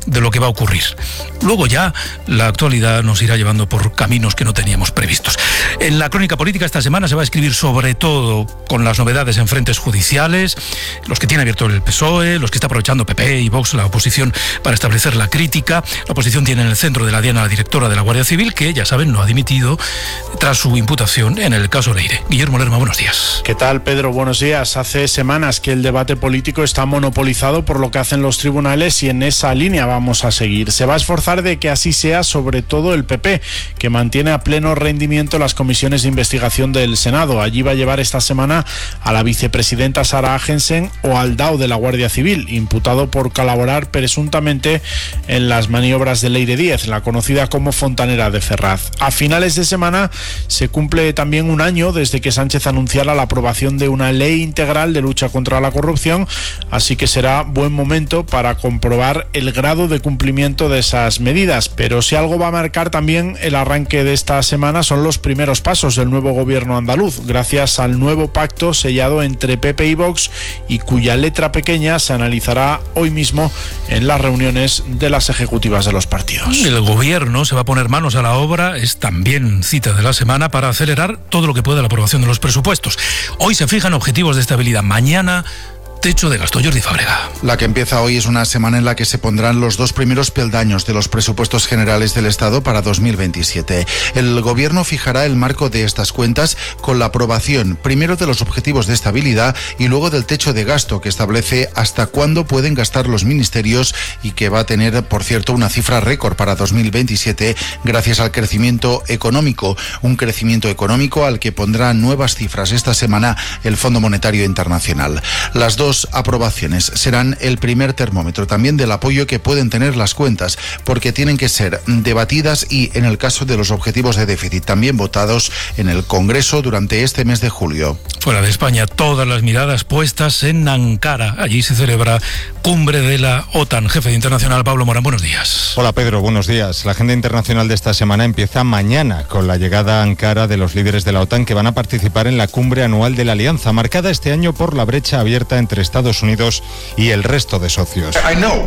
de lo que va a ocurrir. Luego ya la actualidad nos irá llevando por caminos que no teníamos previstos. En la crónica política esta semana se va a escribir sobre todo con las novedades en frentes judiciales, los que tiene abierto el PSOE, los que está aprovechando PP y Vox, la oposición, para establecer la crítica. La oposición tiene en el centro de la diana a la directora de la Guardia Civil, que, ya saben, no ha dimitido tras su imputación en el caso Leire. Guillermo Lerma, buenos días. ¿Qué tal, Pedro? Buenos días. Hace semanas que el debate político está monopolizado por lo que hacen los tribunales y en esa línea vamos a seguir. Se va a esforzar de que así sea, sobre todo el PP, que mantiene a pleno rendimiento las comisiones de investigación del Senado. Allí va a llevar esta semana a la vicepresidenta Sara Agensen o al DAO de la Guardia Civil, imputado por colaborar presuntamente en las maniobras de Leire Díez, la conocida como Fontanera de Ferraz. A finales de semana se cumple también un año desde que Sánchez anunciara la aprobación de una ley integral de lucha contra la corrupción, así que será buen momento para comprobar el grado de cumplimiento de esas medidas. Pero si algo va a marcar también el arranque de esta semana son los primeros pasos del nuevo gobierno andaluz, gracias al nuevo pacto sellado entre PP y Vox y cuya letra pequeña se analizará hoy mismo en las reuniones de las ejecutivas de los partidos. El gobierno se va a poner manos a la obra, es también cita de la semana, para acelerar todo lo que pueda la aprobación de los presupuestos. Hoy se fijan objetivos de estabilidad, mañana techo de gasto. Jordi Fábrega. La que empieza hoy es una semana en la que se pondrán los dos primeros peldaños de los presupuestos generales del Estado para 2027. El Gobierno fijará el marco de estas cuentas con la aprobación primero de los objetivos de estabilidad y luego del techo de gasto, que establece hasta cuándo pueden gastar los ministerios y que va a tener, por cierto, una cifra récord para 2027 gracias al crecimiento económico. Un crecimiento económico al que pondrá nuevas cifras esta semana el Fondo Monetario Internacional. Las dos aprobaciones serán el primer termómetro también del apoyo que pueden tener las cuentas, porque tienen que ser debatidas y, en el caso de los objetivos de déficit, también votados en el Congreso durante este mes de julio. Fuera de España, todas las miradas puestas en Ankara. Allí se celebra cumbre de la OTAN. Jefe de Internacional, Pablo Morán, buenos días. Hola, Pedro, buenos días. La agenda internacional de esta semana empieza mañana con la llegada a Ankara de los líderes de la OTAN que van a participar en la cumbre anual de la Alianza, marcada este año por la brecha abierta entre Estados Unidos y el resto de socios.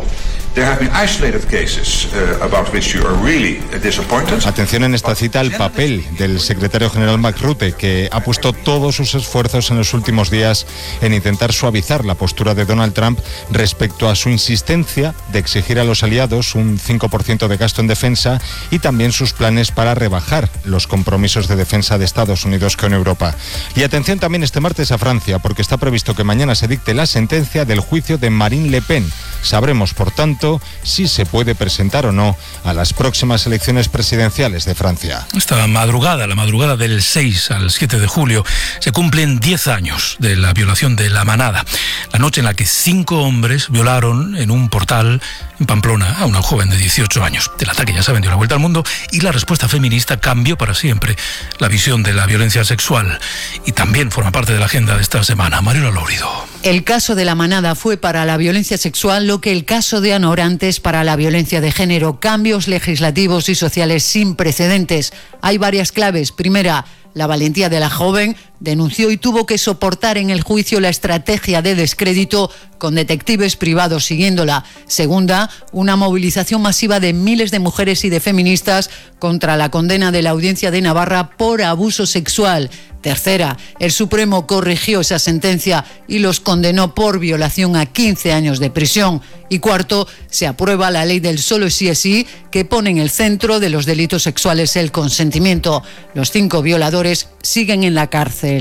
Atención en esta cita al papel del secretario general Mark Rutte, que ha puesto todos sus esfuerzos en los últimos días en intentar suavizar la postura de Donald Trump respecto a su insistencia de exigir a los aliados un 5% de gasto en defensa y también sus planes para rebajar los compromisos de defensa de Estados Unidos con Europa. Y atención también este martes a Francia, porque está previsto que mañana se dicte la sentencia del juicio de Marine Le Pen. Sabremos, por tanto, si se puede presentar o no a las próximas elecciones presidenciales de Francia. Esta madrugada, la madrugada del 6 al 7 de julio, se cumplen 10 años de la violación de La Manada. La noche en la que 5 hombres violaron en un portal en Pamplona a una joven de 18 años. El ataque, ya saben, dio la vuelta al mundo y la respuesta feminista cambió para siempre la visión de la violencia sexual. Y también forma parte de la agenda de esta semana. Mariola Lourido. El caso de La Manada fue para la violencia sexual lo que el caso de Ana Orantes para la violencia de género. Cambios legislativos y sociales sin precedentes. Hay varias claves. Primera, la valentía de la joven. Denunció y tuvo que soportar en el juicio la estrategia de descrédito con detectives privados siguiéndola. Segunda, una movilización masiva de miles de mujeres y de feministas contra la condena de la Audiencia de Navarra por abuso sexual. Tercera, el Supremo corrigió esa sentencia y los condenó por violación a 15 años de prisión. Y cuarto, se aprueba la ley del solo sí es sí, que pone en el centro de los delitos sexuales el consentimiento. Los 5 violadores siguen en la cárcel.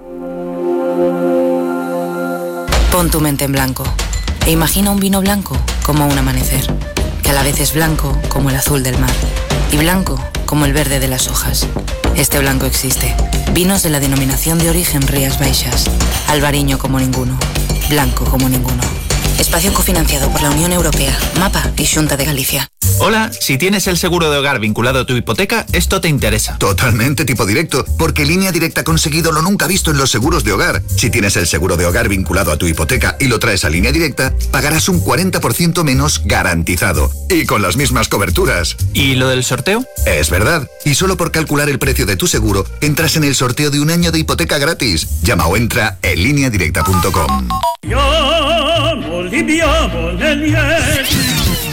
Pon tu mente en blanco e imagina un vino blanco como un amanecer, que a la vez es blanco como el azul del mar y blanco como el verde de las hojas. Este blanco existe. Vinos de la denominación de origen Rías Baixas. Albariño como ninguno. Blanco como ninguno. Espacio cofinanciado por la Unión Europea, MAPA y Xunta de Galicia. Hola, si tienes el seguro de hogar vinculado a tu hipoteca, esto te interesa. Totalmente tipo directo, porque Línea Directa ha conseguido lo nunca visto en los seguros de hogar. Si tienes el seguro de hogar vinculado a tu hipoteca y lo traes a Línea Directa, pagarás un 40% menos garantizado. Y con las mismas coberturas. ¿Y lo del sorteo? Es verdad. Y solo por calcular el precio de tu seguro, entras en el sorteo de un año de hipoteca gratis. Llama o entra en lineadirecta.com.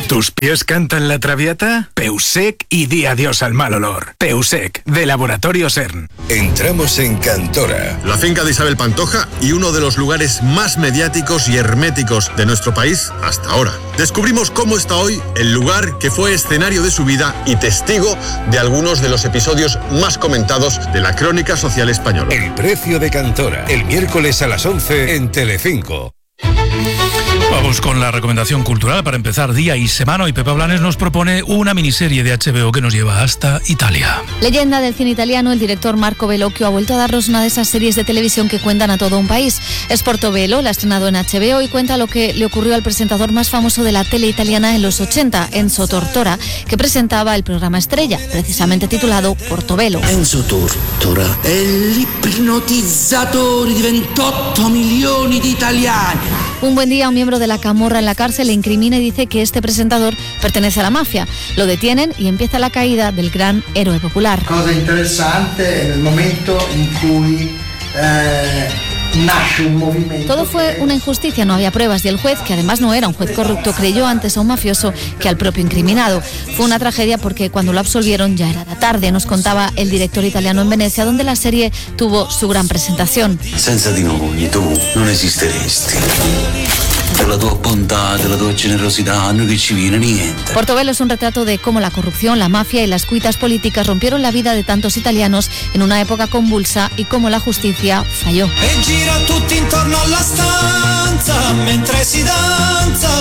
¿Tus pies cantan la traviata? Peusec y di adiós al mal olor. Peusec, de Laboratorio CERN. Entramos en Cantora, la finca de Isabel Pantoja y uno de los lugares más mediáticos y herméticos de nuestro país hasta ahora. Descubrimos cómo está hoy el lugar que fue escenario de su vida y testigo de algunos de los episodios más comentados de la crónica social española. El precio de Cantora, el miércoles a las 11 en Telecinco. Vamos con la recomendación cultural para empezar día y semana. Y Pepa Blanes nos propone una miniserie de HBO que nos lleva hasta Italia. Leyenda del cine italiano, el director Marco Bellocchio ha vuelto a darnos una de esas series de televisión que cuentan a todo un país. Es Portobello, la ha estrenado en HBO y cuenta lo que le ocurrió al presentador más famoso de la tele italiana en los 80, Enzo Tortora, que presentaba el programa estrella, precisamente titulado Portobello. Enzo Tortora è l'ipnotizzatore di 28 milioni di italiani. Un buen día, un miembro de la camorra en la cárcel le incrimina y dice que este presentador pertenece a la mafia. Lo detienen y empieza la caída del gran héroe popular. Cosa interessante en el momento en cui nace un movimiento. Todo fue una injusticia, no había pruebas y el juez, que además no era un juez corrupto, creyó antes a un mafioso que al propio incriminado. Fue una tragedia porque cuando lo absolvieron ya era tarde, nos contaba el director italiano en Venecia, donde la serie tuvo su gran presentación. Senza di noi tu non esisteresti. De la tua bontà, de la tua generosità, non che ci viene niente. Portobello es un retrato de cómo la corrupción, la mafia y las cuitas políticas rompieron la vida de tantos italianos en una época convulsa y cómo la justicia falló. E gira tutti intorno alla stanza mentre si danza.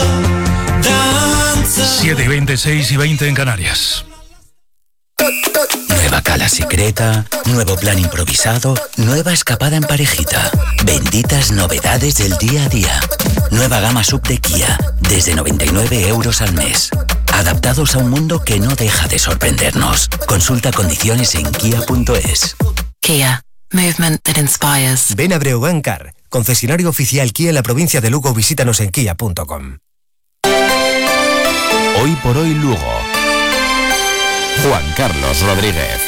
7:20, 6:20 en Canarias. Nueva cala secreta, nuevo plan improvisado, nueva escapada en parejita. Benditas novedades del día a día. Nueva gama sub de Kia, desde 99 euros al mes. Adaptados a un mundo que no deja de sorprendernos. Consulta condiciones en kia.es. Kia. Movement that inspires. Ven a Breogán Car, concesionario oficial Kia en la provincia de Lugo. Visítanos en kia.com. Hoy por hoy Lugo. Juan Carlos Rodríguez.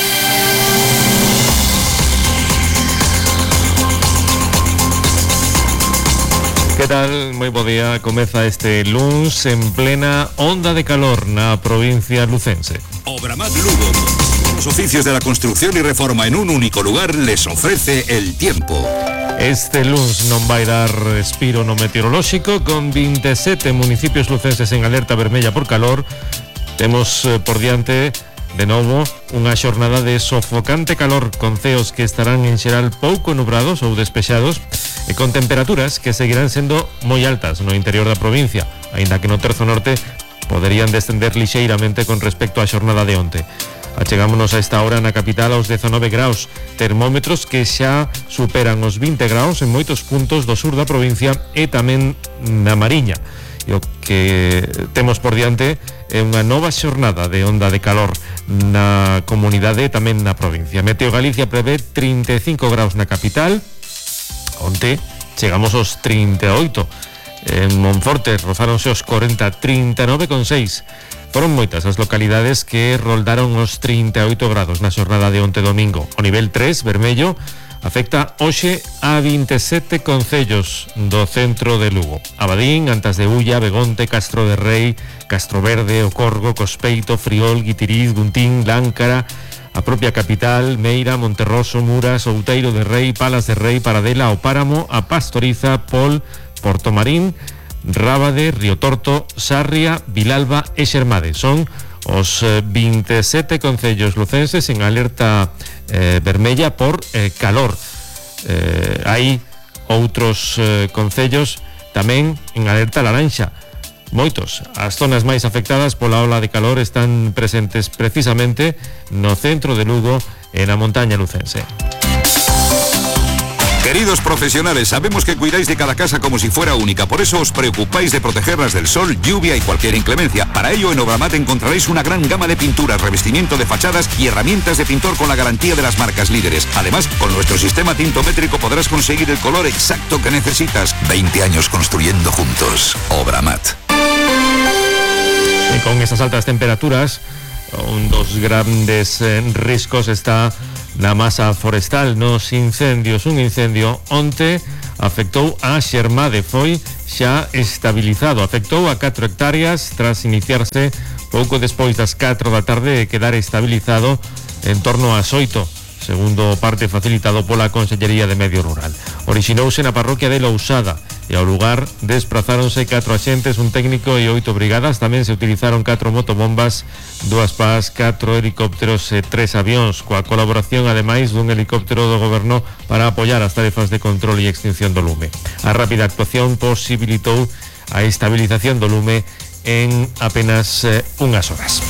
Que tal? Moi bo día. Comeza este luns en plena onda de calor na provincia lucense. Obramat Lugo. Los oficios de la construcción y reforma en un único lugar les ofrece el tiempo. Este luns non vai dar respiro no meteorolóxico, con 27 municipios lucenses en alerta vermella por calor. Temos por diante, de novo, unha xornada de sofocante calor, con ceos que estarán en xeral pouco nubrados ou despexados e con temperaturas que seguirán sendo moi altas no interior da provincia, aínda que no terzo norte poderían descender lixeiramente con respecto á xornada de onte. Achegámonos a esta hora na capital aos 19 graus, termómetros que xa superan os 20 graus en moitos puntos do sur da provincia e tamén na Mariña. E o que temos por diante é unha nova xornada de onda de calor na comunidade e tamén na provincia. Meteo Galicia prevé 35 graus na capital. Onte chegamos aos 38. En Monforte rozáronse os 40, 39,6. Foron moitas as localidades que roldaron os 38 grados na xornada de onte domingo. O nivel 3, vermello, afecta hoxe a 27 concellos do centro de Lugo: Abadín, Antas de Ulla, Begonte, Castro de Rei, Castroverde, O Corgo, Cospeito, Friol, Guitiriz, Guntín, Láncara, a propia capital, Meira, Monterroso, Muras, Outeiro de Rei, Palas de Rei, Paradela, O Páramo, a Pastoriza, Pol, Portomarín, Rábade, Río Torto, Sarria, Vilalba e Xermade. Son os 27 concellos lucenses en alerta vermella por calor. Hai outros concellos tamén en alerta laranxa. Moitos. As zonas máis afectadas pola ola de calor están presentes precisamente no centro de Lugo e na montaña lucense. Queridos profesionales, sabemos que cuidáis de cada casa como si fuera única, por eso os preocupáis de protegerlas del sol, lluvia y cualquier inclemencia. Para ello, en Obramat encontraréis una gran gama de pinturas, revestimiento de fachadas y herramientas de pintor con la garantía de las marcas líderes. Además, con nuestro sistema tintométrico podrás conseguir el color exacto que necesitas. 20 años construyendo juntos. Obramat. E con estas altas temperaturas, un dos grandes riscos está na masa forestal, nos incendios. Un incendio onte afectou a xermade, foi xa estabilizado. Afectou a 4 hectáreas tras iniciarse pouco despois das 4 da tarde e quedar estabilizado en torno ás 8, segundo parte facilitado pola Consellería de Medio Rural. Orixinouse na parroquia de Lousada e ao lugar desprazáronse 4 axentes, un técnico e 8 brigadas. Tamén se utilizaron 4 motobombas, 2 PAs, 4 helicópteros e 3 avións, coa colaboración ademais dun helicóptero do goberno para apoiar as tarefas de control e extinción do lume. A rápida actuación posibilitou a estabilización do lume en apenas unhas horas.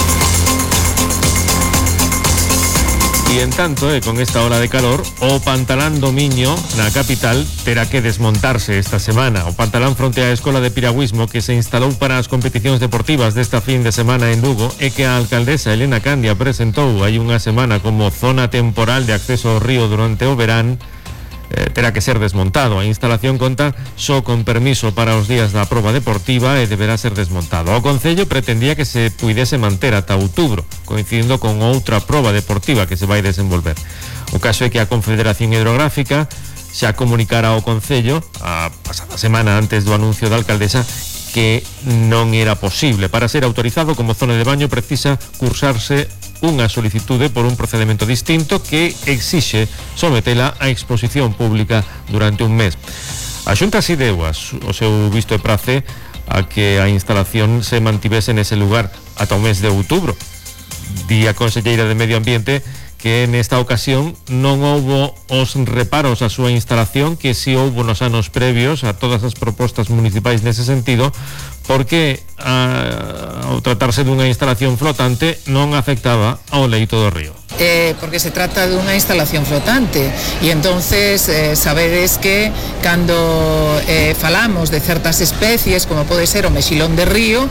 E en tanto, con esta ola de calor, o Pantalán do Miño na capital terá que desmontarse esta semana. O Pantalán fronte á Escola de Piragüismo que se instalou para as competicións deportivas desta fin de semana en Lugo e que a alcaldesa Elena Candia presentou hai unha semana como zona temporal de acceso ao río durante o verán, terá que ser desmontado. A instalación conta só con permiso para os días da proba deportiva e deberá ser desmontado. O Concello pretendía que se puidese manter ata outubro, coincidindo con outra proba deportiva que se vai desenvolver. O caso é que a Confederación Hidrográfica xa comunicara ao Concello a pasada semana antes do anuncio da alcaldesa que non era posible. Para ser autorizado como zona de baño precisa cursarse unha solicitude por un procedimento distinto que exixe sometela a exposición pública durante un mes. A Xunta si deu o seu visto e prace a que a instalación se mantivese nese lugar ata o mes de outubro. Di a conselleira de Medio Ambiente que nesta ocasión non houbo os reparos á súa instalación que si houbo nos anos previos a todas as propostas municipais nese sentido, porque ao tratarse dunha instalación flotante non afectaba ao leito do río. Porque se trata de unha instalación flotante e entonces sabedes que cando falamos de certas especies como pode ser o mexilón de río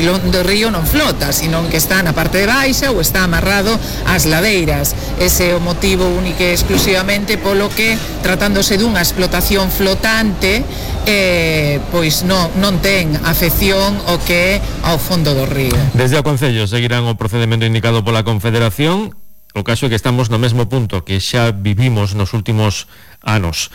non flota, sino que está na parte de baixa ou está amarrado ás ladeiras. Ese é o motivo único e exclusivamente polo que, tratándose dunha explotación flotante, pois non ten afección o que é ao fondo do río. Desde o Concello seguirán o procedimento indicado pola Confederación. O caso é que estamos no mesmo punto que xa vivimos nos últimos anos,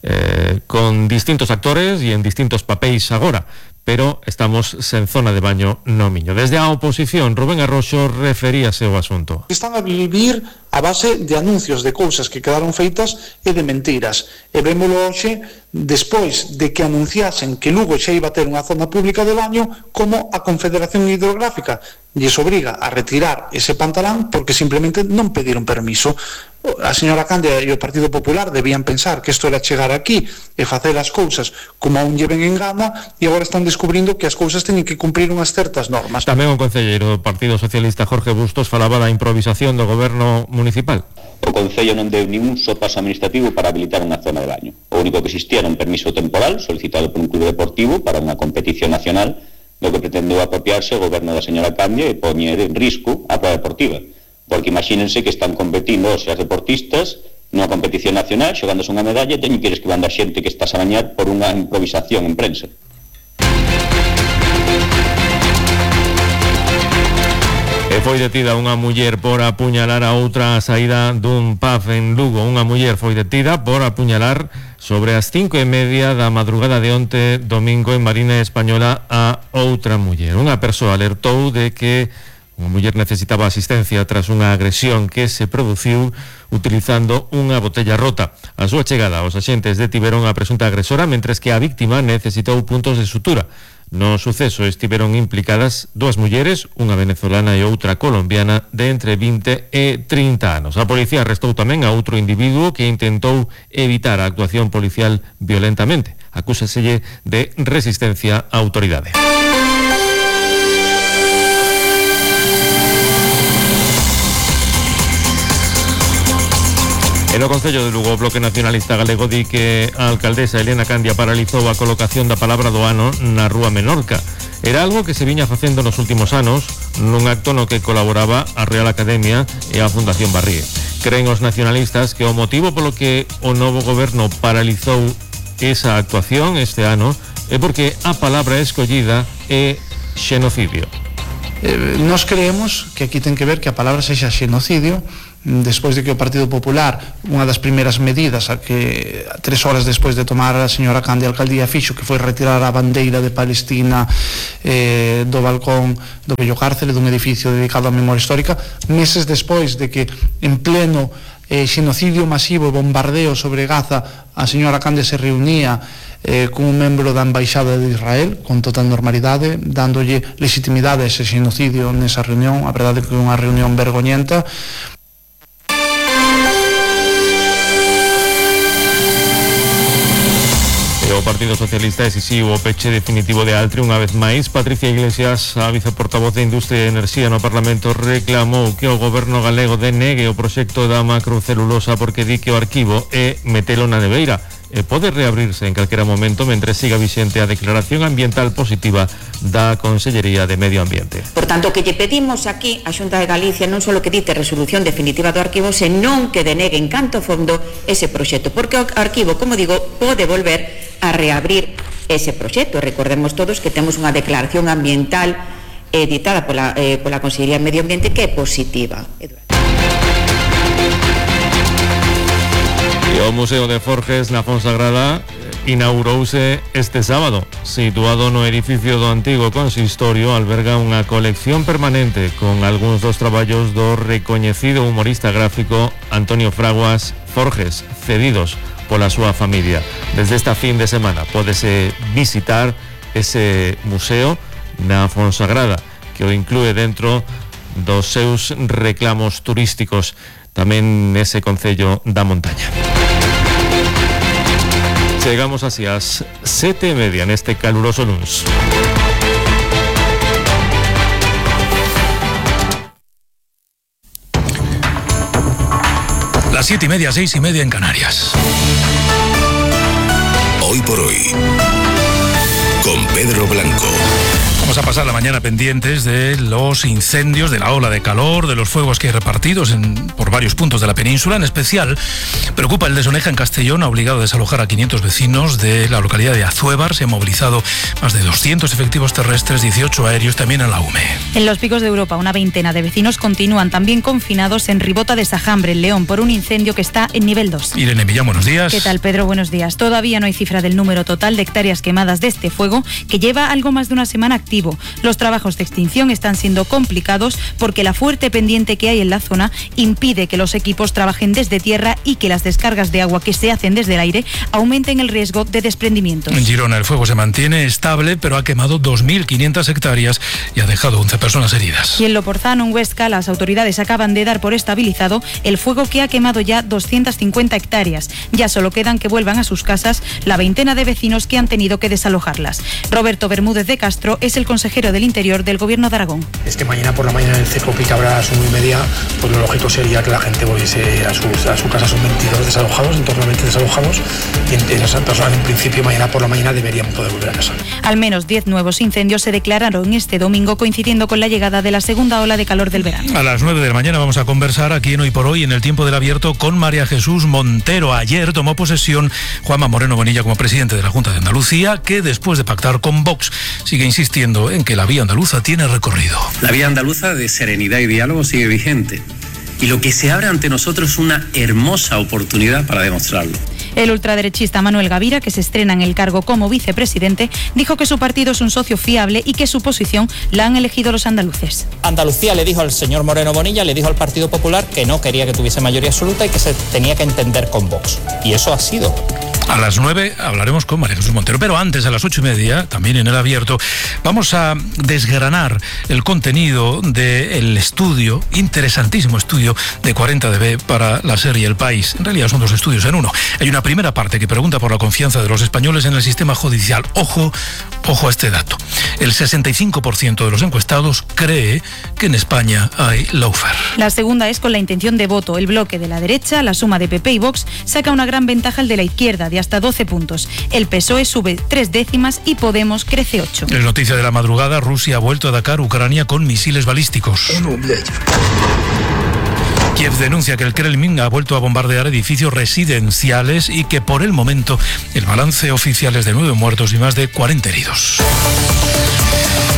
con distintos actores e en distintos papéis agora, pero estamos sen zona de baño no Miño. Desde a oposición, Rubén Arroxo referíase ao asunto. Están a vivir a base de anuncios de cousas que quedaron feitas e de mentiras. E vémolo hoxe, despois de que anunciasen que Lugo xa iba a ter unha zona pública de baño, como a Confederación Hidrográfica lles obriga a retirar ese Pantalán porque simplemente non pediron permiso. A señora Candia e o Partido Popular debían pensar que isto era chegar aquí e facer as cousas como a un lle ven en gana, e agora están descubrindo que as cousas teñen que cumprir unhas certas normas. Tamén o concelleiro do Partido Socialista Jorge Bustos falaba da improvisación do goberno municipal. O Concello non deu ningún só paso administrativo para habilitar unha zona de baño. O único que existía era un permiso temporal solicitado por un club deportivo para unha competición nacional, do que pretendeu apropiarse o goberno da señora Candia e poñer en risco a prova deportiva. Porque imagínense que están competindo os deportistas nunha competición nacional, xogándose unha medalla, e teñen que ir esquivando a xente que estás a bañar por unha improvisación en prensa. E foi detida unha muller por apuñalar a outra a saída dun pub en Lugo. Unha muller foi detida por apuñalar sobre as 5:30 da madrugada de onte domingo en Marina Española a outra muller. Unha persoa alertou de que unha muller necesitaba asistencia tras unha agresión que se produciu utilizando unha botella rota. A súa chegada, os axentes detiveron a presunta agresora, mentres que a víctima necesitou puntos de sutura. No suceso estiveron implicadas 2 mulleres, unha venezolana e outra colombiana de entre 20 e 30 anos. A policía arrestou tamén a outro individuo que intentou evitar a actuación policial violentamente. Acúsaselle de resistencia á autoridade. E no Concello de Lugo, o Bloque Nacionalista Galego di que a alcaldesa Elena Candia paralizou a colocación da palabra do ano na Rúa Menorca. Era algo que se viña facendo nos últimos anos nun acto no que colaboraba a Real Academia e a Fundación Barríe. Creen os nacionalistas que o motivo polo que o novo goberno paralizou esa actuación este ano é porque a palabra escollida é xenocidio. Nós creemos que aquí ten que ver que a palabra sexa xenocidio, despois de que o Partido Popular, unha das primeiras medidas a que 3 horas despois de tomar a señora Cande a alcaldía fixo, que foi retirar a bandeira de Palestina do balcón do vello cárcere dun edificio dedicado á memoria histórica, meses despois de que en pleno xenocidio masivo e bombardeo sobre Gaza a señora Cande se reunía con un membro da Embaixada de Israel con total normalidade, dándolle legitimidade a ese xenocidio nesa reunión. A verdade é que é unha reunión vergoñenta. O Partido Socialista exixiu o peche definitivo de Altri unha vez máis. Patricia Iglesias, a viceportavoz de Industria e Enerxía no Parlamento, reclamou que o goberno galego denegue o proxecto da macrocelulosa porque di que o arquivo é metelo na neveira e pode reabrirse en calquera momento mentre siga vixente a declaración ambiental positiva da Consellería de Medio Ambiente. Por tanto, que lle pedimos aquí a Xunta de Galicia non só que dite resolución definitiva do arquivo, senón que denegue en canto fondo ese proxecto, porque o arquivo, como digo, pode volver a reabrir ese proxecto. Recordemos todos que temos unha declaración ambiental editada pola Consellería de Medio Ambiente que é positiva. E o Museo de Forges na Fonsagrada inaugurouse este sábado. Situado no edificio do antigo consistorio, alberga unha colección permanente con algúns dos traballos do recoñecido humorista gráfico Antonio Fraguas Forges, cedidos pola súa familia. Desde esta fin de semana pódese visitar ese museo na Fonsagrada, que o inclúe dentro dos seus reclamos turísticos, tamén nese concello da montaña. Chegamos así ás 7:30 neste caluroso luns. Las 7:30, 6:30 en Canarias. Hoy por hoy, con Pedro Blanco. Vamos a pasar la mañana pendientes de los incendios, de la ola de calor, de los fuegos que hay repartidos por varios puntos de la península. En especial, preocupa el de Soneja en Castellón, ha obligado a desalojar a 500 vecinos de la localidad de Azuévar. Se han movilizado más de 200 efectivos terrestres, 18 aéreos, también en la UME. En los Picos de Europa, una veintena de vecinos continúan también confinados en Ribota de Sajambre, en León, por un incendio que está en nivel 2. Irene Millán, buenos días. ¿Qué tal, Pedro? Buenos días. Todavía no hay cifra del número total de hectáreas quemadas de este fuego, que lleva algo más de una semana activo. Los trabajos de extinción están siendo complicados porque la fuerte pendiente que hay en la zona impide que los equipos trabajen desde tierra y que las descargas de agua que se hacen desde el aire aumenten el riesgo de desprendimientos. En Girona el fuego se mantiene estable, pero ha quemado 2.500 hectáreas y ha dejado 11 personas heridas. Y en Loporzano, en Huesca, las autoridades acaban de dar por estabilizado el fuego que ha quemado ya 250 hectáreas. Ya solo quedan que vuelvan a sus casas la veintena de vecinos que han tenido que desalojarlas. Roberto Bermúdez de Castro es el consejero del Interior del Gobierno de Aragón. Es que mañana por la mañana en el CEPOPI, que habrá a las 1:30, pues lo lógico sería que la gente volviese a su casa. Son 22 desalojados, en torno a 20 desalojados, y esas personas en principio mañana por la mañana deberían poder volver a casa. Al menos 10 nuevos incendios se declararon este domingo, coincidiendo con la llegada de la segunda ola de calor del verano. A las 9 de la mañana vamos a conversar aquí en Hoy por Hoy, en el Tiempo del Abierto, con María Jesús Montero. Ayer tomó posesión Juanma Moreno Bonilla como presidente de la Junta de Andalucía, que después de pactar con Vox sigue insistiendo en que la vía andaluza tiene recorrido. La vía andaluza de serenidad y diálogo sigue vigente, y lo que se abre ante nosotros es una hermosa oportunidad para demostrarlo. El ultraderechista Manuel Gavira, que se estrena en el cargo como vicepresidente, dijo que su partido es un socio fiable y que su posición la han elegido los andaluces. Andalucía le dijo al señor Moreno Bonilla, le dijo al Partido Popular que no quería que tuviese mayoría absoluta y que se tenía que entender con Vox. Y eso ha sido. A las 9 hablaremos con María Jesús Montero, pero antes, a las 8:30, también en el Abierto, vamos a desgranar el contenido del estudio, interesantísimo estudio de 40dB para la serie El País. En realidad son dos estudios en uno. Hay una primera parte que pregunta por la confianza de los españoles en el sistema judicial. Ojo a este dato. El 65% de los encuestados cree que en España hay lawfare. La segunda es con la intención de voto. El bloque de la derecha, la suma de PP y Vox, saca una gran ventaja al de la izquierda, de hasta 12 puntos. El PSOE sube 3 décimas y Podemos crece 8. Es noticia de la madrugada, Rusia ha vuelto a atacar Ucrania con misiles balísticos. Kiev denuncia que el Kremlin ha vuelto a bombardear edificios residenciales y que por el momento el balance oficial es de 9 muertos y más de 40 heridos.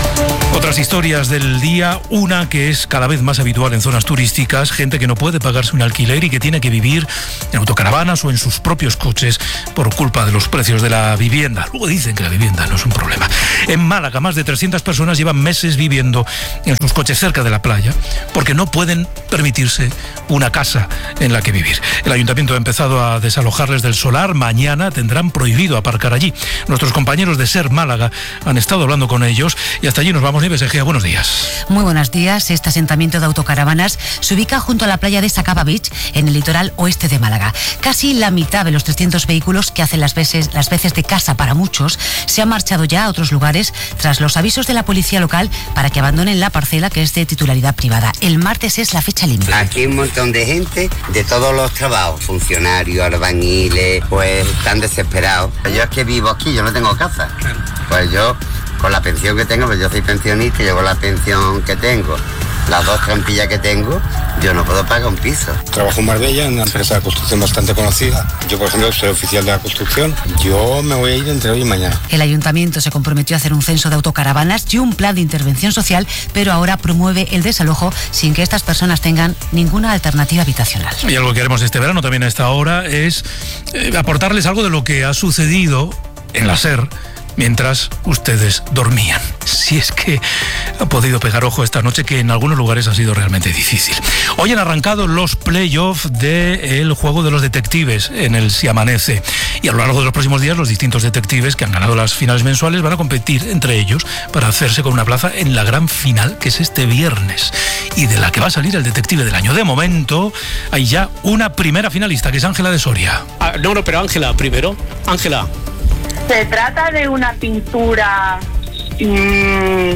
Otras historias del día, una que es cada vez más habitual en zonas turísticas, gente que no puede pagarse un alquiler y que tiene que vivir en autocaravanas o en sus propios coches por culpa de los precios de la vivienda. Luego dicen que la vivienda no es un problema. En Málaga, más de 300 personas llevan meses viviendo en sus coches cerca de la playa porque no pueden permitirse una casa en la que vivir. El ayuntamiento ha empezado a desalojarles del solar. Mañana tendrán prohibido aparcar allí. Nuestros compañeros de SER Málaga han estado hablando con ellos y hasta allí nos vamos. Nieves Egea, buenos días. Muy buenos días. Este asentamiento de autocaravanas se ubica junto a la playa de Sacaba Beach, en el litoral oeste de Málaga. Casi la mitad de los 300 vehículos que hacen las veces de casa para muchos se han marchado ya a otros lugares tras los avisos de la policía local para que abandonen la parcela que es de titularidad privada. El martes es la fecha límite. Aquí hay un montón de gente de todos los trabajos, funcionarios, albañiles, pues están desesperados. Yo es que vivo aquí, yo no tengo casa. Pues yo, con la pensión que tengo, pues yo soy pensionista, yo con la pensión que tengo, las 2 trampillas que tengo, yo no puedo pagar un piso. Trabajo en Marbella, en una empresa de construcción bastante conocida. Yo, por ejemplo, soy oficial de la construcción. Yo me voy a ir entre hoy y mañana. El ayuntamiento se comprometió a hacer un censo de autocaravanas y un plan de intervención social, pero ahora promueve el desalojo sin que estas personas tengan ninguna alternativa habitacional. Y algo que haremos este verano también a esta hora es aportarles algo de lo que ha sucedido en la SER mientras ustedes dormían. Si es que ha podido pegar ojo esta noche, que en algunos lugares ha sido realmente difícil. Hoy han arrancado los playoffs del juego de los detectives en el Si Amanece. Y a lo largo de los próximos días, los distintos detectives que han ganado las finales mensuales van a competir entre ellos para hacerse con una plaza en la gran final, que es este viernes, y de la que va a salir el detective del año. De momento, hay ya una primera finalista, que es Ángela de Soria. No, pero Ángela, primero. Ángela. Se trata de una pintura que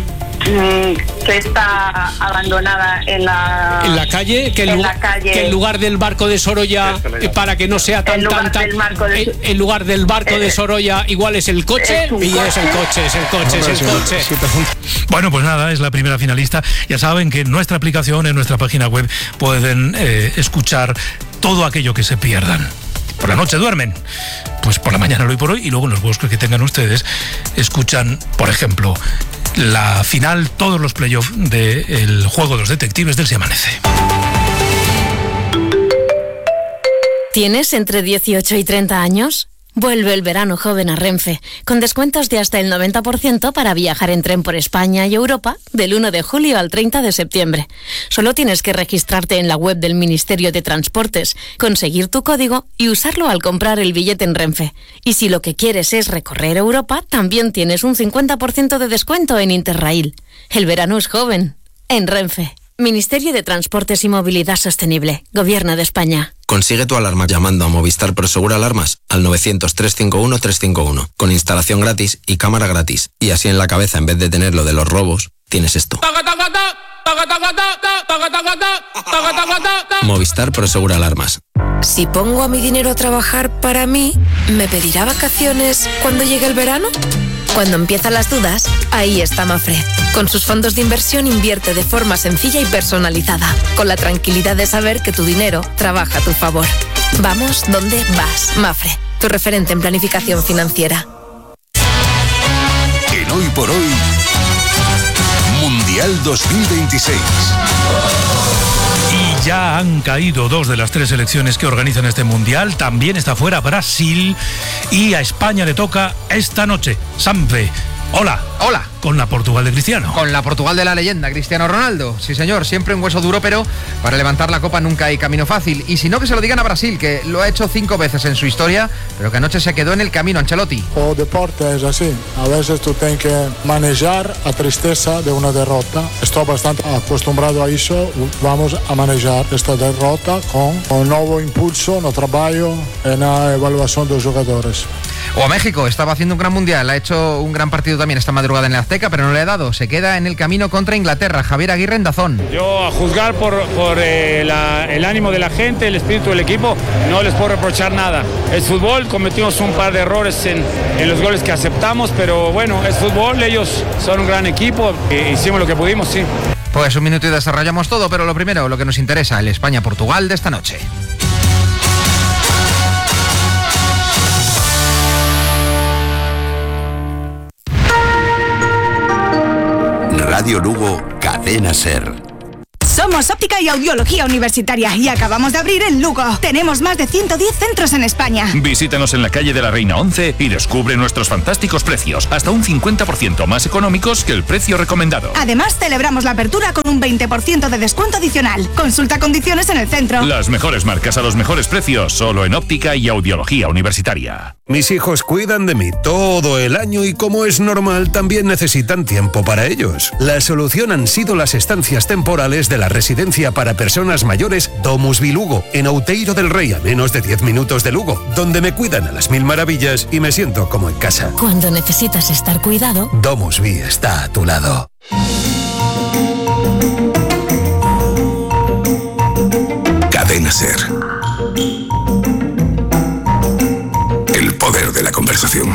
está abandonada en la calle, que en lugar del barco de Sorolla, para que no sea tan en lugar del barco de Sorolla, igual es el coche. Es el coche. Bueno, pues nada, es la primera finalista. Ya saben que en nuestra aplicación, en nuestra página web, pueden escuchar todo aquello que se pierdan. Por la noche duermen, pues por la mañana lo Hoy por Hoy, y luego en los bosques que tengan ustedes escuchan, por ejemplo, la final, todos los playoffs del juego de los detectives del Si Amanece. ¿Tienes entre 18 y 30 años? Vuelve el verano joven a Renfe, con descuentos de hasta el 90% para viajar en tren por España y Europa del 1 de julio al 30 de septiembre. Solo tienes que registrarte en la web del Ministerio de Transportes, conseguir tu código y usarlo al comprar el billete en Renfe. Y si lo que quieres es recorrer Europa, también tienes un 50% de descuento en Interrail. El verano es joven, en Renfe. Ministerio de Transportes y Movilidad Sostenible, Gobierno de España. Consigue tu alarma llamando a Movistar Prosegur Alarmas al 900-351-351, con instalación gratis y cámara gratis. Y así en la cabeza, en vez de tener lo de los robos, tienes esto. Movistar Prosegur Alarmas. Si pongo a mi dinero a trabajar para mí, ¿me pedirá vacaciones cuando llegue el verano? Cuando empiezan las dudas, ahí está Mafre. Con sus fondos de inversión invierte de forma sencilla y personalizada, con la tranquilidad de saber que tu dinero trabaja a tu favor. Vamos donde vas. Mafre, tu referente en planificación financiera. En Hoy por Hoy, Mundial 2026. Y ya han caído 2 de las 3 selecciones que organizan este Mundial. También está fuera Brasil y a España le toca esta noche. Sanfe, hola. Hola. Con la Portugal de Cristiano. Con la Portugal de la leyenda, Cristiano Ronaldo. Sí, señor, siempre un hueso duro, pero para levantar la copa nunca hay camino fácil. Y si no, que se lo digan a Brasil, que lo ha hecho 5 veces en su historia, pero que anoche se quedó en el camino. Ancelotti. O deporte es así. A veces tú tienes que manejar la tristeza de una derrota. Estoy bastante acostumbrado a eso. Vamos a manejar esta derrota con un nuevo impulso, no trabajo en la evaluación de los jugadores. O a México, estaba haciendo un gran mundial, ha hecho un gran partido también esta madrugada en el Azteca, pero no le ha dado, se queda en el camino contra Inglaterra. Javier Aguirre en DAZN. Yo, a juzgar por el ánimo de la gente, el espíritu del equipo, no les puedo reprochar nada. Es fútbol, cometimos un par de errores en los goles que aceptamos, pero bueno, es fútbol, ellos son un gran equipo, hicimos lo que pudimos, sí. Pues un minuto y desarrollamos todo, pero lo primero, lo que nos interesa, el España-Portugal de esta noche. Radio Lugo, Cadena SER. Somos Óptica y Audiología Universitaria y acabamos de abrir en Lugo. Tenemos más de 110 centros en España. Visítanos en la calle de la Reina 11 y descubre nuestros fantásticos precios, hasta un 50% más económicos que el precio recomendado. Además, celebramos la apertura con un 20% de descuento adicional. Consulta condiciones en el centro. Las mejores marcas a los mejores precios, solo en Óptica y Audiología Universitaria. Mis hijos cuidan de mí todo el año y, como es normal, también necesitan tiempo para ellos. La solución han sido las estancias temporales de la residencia para personas mayores Domus Vi Lugo, en Outeiro del Rey, a menos de 10 minutos de Lugo, donde me cuidan a las mil maravillas y me siento como en casa. Cuando necesitas estar cuidado, Domus Vi está a tu lado. Cadena SER. El poder de la conversación.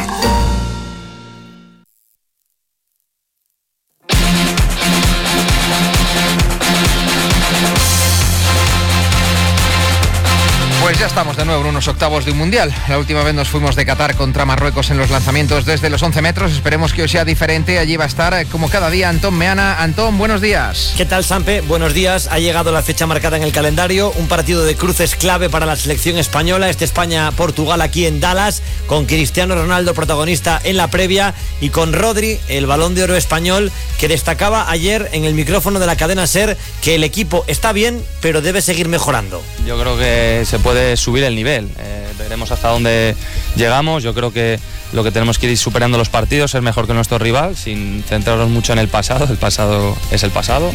Pues ya estamos de nuevo en unos octavos de un mundial. La última vez nos fuimos de Qatar contra Marruecos en los lanzamientos desde los 11 metros. Esperemos que hoy sea diferente. Allí va a estar, como cada día, Antón Meana. Antón, buenos días. ¿Qué tal, Sampe? Buenos días. Ha llegado la fecha marcada en el calendario. Un partido de cruces clave para la selección española. España-Portugal aquí en Dallas, con Cristiano Ronaldo protagonista en la previa y con Rodri, el Balón de Oro español, que destacaba ayer en el micrófono de la cadena SER que el equipo está bien, pero debe seguir mejorando. Yo creo que se puede subir el nivel, veremos hasta dónde llegamos. Yo creo que lo que tenemos que ir superando los partidos, ser mejor que nuestro rival, sin centrarnos mucho en el pasado es el pasado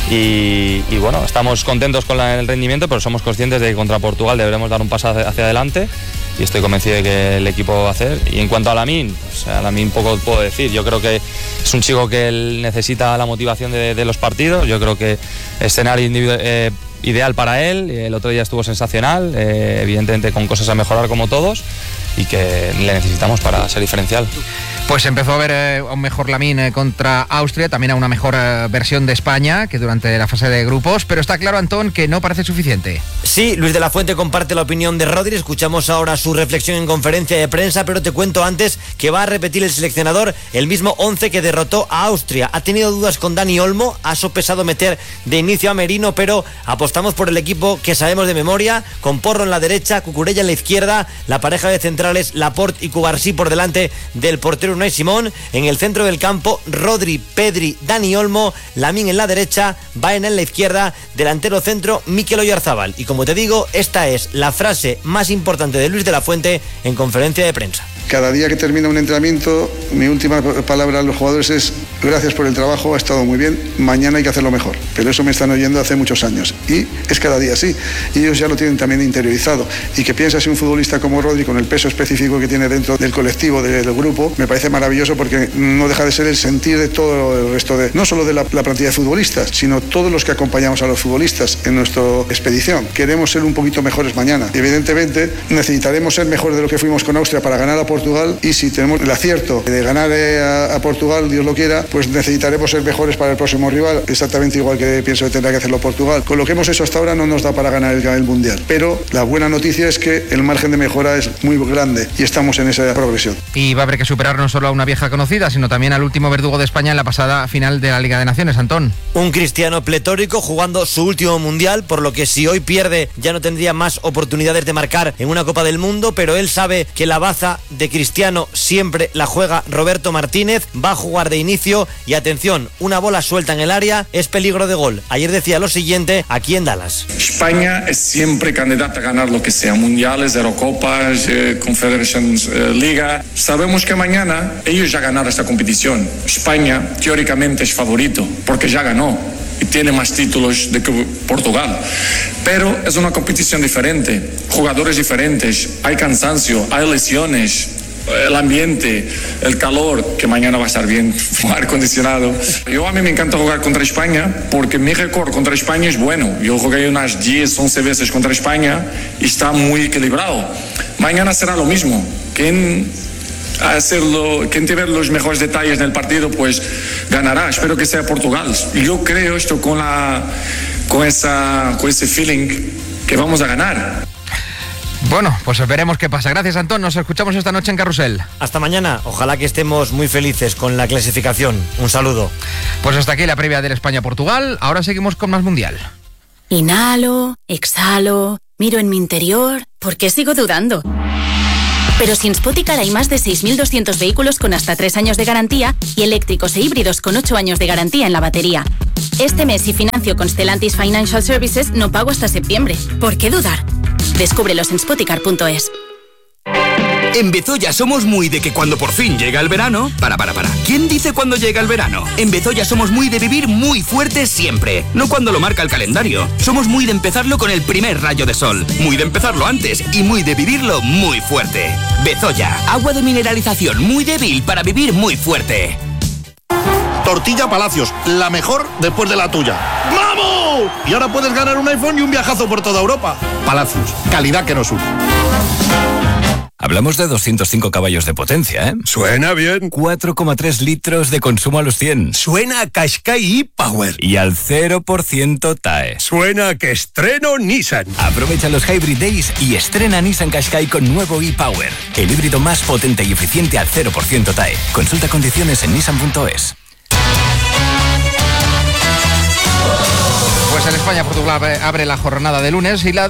y bueno, estamos contentos con el rendimiento, pero somos conscientes de que contra Portugal deberemos dar un paso hacia adelante y estoy convencido de que el equipo va a hacer. Y en cuanto a Lamine, poco puedo decir. Yo creo que es un chico que él necesita la motivación de los partidos. Yo creo que escenario ideal para él. El otro día estuvo sensacional, evidentemente con cosas a mejorar como todos, y que le necesitamos para ser diferencial. Pues empezó a ver un mejor Lamine contra Austria, también a una mejor versión de España que durante la fase de grupos, pero está claro, Antón, que no parece suficiente. Sí, Luis de la Fuente comparte la opinión de Rodri. Escuchamos ahora su reflexión en conferencia de prensa, pero te cuento antes que va a repetir el seleccionador el mismo 11 que derrotó a Austria. Ha tenido dudas con Dani Olmo, ha sopesado meter de inicio a Merino, pero apostamos por el equipo que sabemos de memoria, con Porro en la derecha, Cucurella en la izquierda, la pareja de centrales Laporte y Cubarsí por delante del portero Unai Simón. En el centro del campo, Rodri, Pedri, Dani Olmo, Lamine en la derecha, Baena en la izquierda, delantero centro Mikel Oyarzábal. Y como te digo, esta es la frase más importante de Luis de la Fuente en conferencia de prensa. Cada día que termina un entrenamiento, mi última palabra a los jugadores es: gracias por el trabajo, ha estado muy bien, mañana hay que hacerlo mejor. Pero eso me están oyendo hace muchos años y es cada día así, y ellos ya lo tienen también interiorizado. Y que piensa si un futbolista como Rodri, con el peso específico que tiene dentro del colectivo, del grupo, me parece maravilloso, porque no deja de ser el sentir de todo el resto no solo de la plantilla de futbolistas, sino todos los que acompañamos a los futbolistas en nuestra expedición. Queremos ser un poquito mejores mañana. Evidentemente necesitaremos ser mejores de lo que fuimos con Austria para ganar a Portugal, y si tenemos el acierto de ganar a Portugal, Dios lo quiera, pues necesitaremos ser mejores para el próximo rival, exactamente igual que pienso que tendrá que hacerlo Portugal. Con lo que hemos hecho hasta ahora no nos da para ganar el Mundial, pero la buena noticia es que el margen de mejora es muy grande y estamos en esa progresión. Y va a haber que superar no solo a una vieja conocida, sino también al último verdugo de España en la pasada final de la Liga de Naciones, Antón. Un Cristiano pletórico jugando su último Mundial, por lo que si hoy pierde ya no tendría más oportunidades de marcar en una Copa del Mundo, pero él sabe que la baza de Cristiano siempre la juega Roberto Martínez. Va a jugar de inicio y atención, una bola suelta en el área es peligro de gol. Ayer decía lo siguiente aquí en Dallas: España es siempre candidata a ganar lo que sea, mundiales, Eurocopas, Confederations Liga. Sabemos que mañana ellos ya ganaron esta competición. España teóricamente es favorito porque ya ganó y tiene más títulos de que Portugal, pero es una competición diferente, jugadores diferentes, hay cansancio, hay lesiones, el ambiente, el calor, que mañana va a estar bien, aire acondicionado. A mí me encanta jugar contra España porque mi récord contra España es bueno. Yo jugué unas 10, 11 veces contra España y está muy equilibrado. Mañana será lo mismo. Quien tiene los mejores detalles del partido, pues ganará. Espero que sea Portugal. Yo creo esto con ese feeling que vamos a ganar. Bueno, pues veremos qué pasa. Gracias, Antón. Nos escuchamos esta noche en Carrusel. Hasta mañana. Ojalá que estemos muy felices con la clasificación. Un saludo. Pues hasta aquí la previa del España-Portugal. Ahora seguimos con más Mundial. Inhalo, exhalo, miro en mi interior. ¿Por qué sigo dudando? Pero si en Spoticar hay más de 6.200 vehículos con hasta 3 años de garantía y eléctricos e híbridos con 8 años de garantía en la batería. Este mes, si financio con Stellantis Financial Services, no pago hasta septiembre. ¿Por qué dudar? Descúbrelos en spoticar.es. En Bezoya somos muy de que cuando por fin llega el verano... Para. ¿Quién dice cuando llega el verano? En Bezoya somos muy de vivir muy fuerte siempre, no cuando lo marca el calendario. Somos muy de empezarlo con el primer rayo de sol, muy de empezarlo antes y muy de vivirlo muy fuerte. Bezoya, agua de mineralización muy débil para vivir muy fuerte. Tortilla Palacios, la mejor después de la tuya. ¡Vamos! Y ahora puedes ganar un iPhone y un viajazo por toda Europa. Palacios, calidad que nos une. Hablamos de 205 caballos de potencia, ¿eh? Suena bien. 4,3 litros de consumo a los 100. Suena a Qashqai e-Power. Y al 0% TAE. Suena a que estreno Nissan. Aprovecha los Hybrid Days y estrena Nissan Qashqai con nuevo e-Power. El híbrido más potente y eficiente al 0% TAE. Consulta condiciones en nissan.es. Pues el España-Portugal abre la jornada de lunes y la